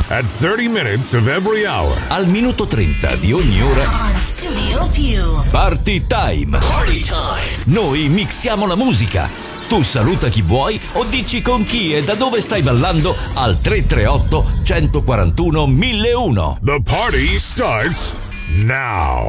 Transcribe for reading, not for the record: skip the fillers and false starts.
at 30 minutes of every hour. Al minuto 30 di ogni ora. On Studio Più. Party time. Party time. Noi mixiamo la musica. Tu saluta chi vuoi o dici con chi e da dove stai ballando al 338 141 1001. The party starts now.